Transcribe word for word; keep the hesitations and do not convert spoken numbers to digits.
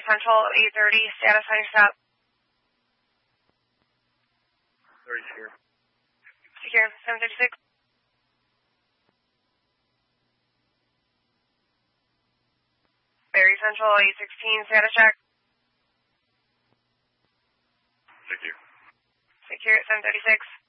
Central, eight thirty, status on your stop. Very secure. Secure, seven thirty-six. Berry Central, eight sixteen, status check. Secure. Secure, seven thirty-six.